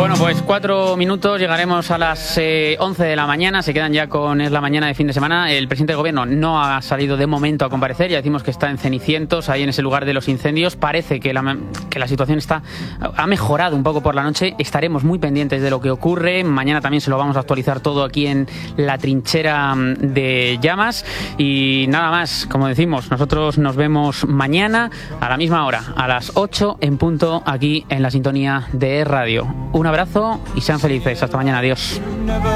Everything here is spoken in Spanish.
Bueno, pues 4 minutos, llegaremos a las 11 de la mañana, se quedan ya con Es la Mañana de fin de semana. El presidente del gobierno no ha salido de momento a comparecer, ya decimos que está en Cenicientos, ahí en ese lugar de los incendios. Parece que la situación ha mejorado un poco por la noche, estaremos muy pendientes de lo que ocurre. Mañana también se lo vamos a actualizar todo aquí en la trinchera de llamas. Y nada más, como decimos, nosotros nos vemos mañana a la misma hora, a las 8 en punto, aquí en la sintonía de Radio. Un abrazo y sean felices. Hasta mañana. Adiós.